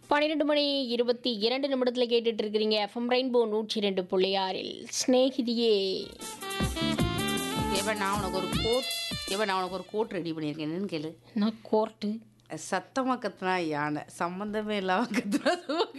12 மணி 22 நிமிடத்தில் கேட்டுட்டு இருக்கிறீங்க எஃப்எம் ரெயின்போ 102.6 ஸ்நேகிதியே. நான் உனக்கு ஒரு கோட் ரெடி பண்ணியிருக்கேன். என்னன்னு கேளு. நான் கோர்ட்டு சத்தமாக கத்துனா யானை, சம்மந்தமே இல்லாமல் கத்துனா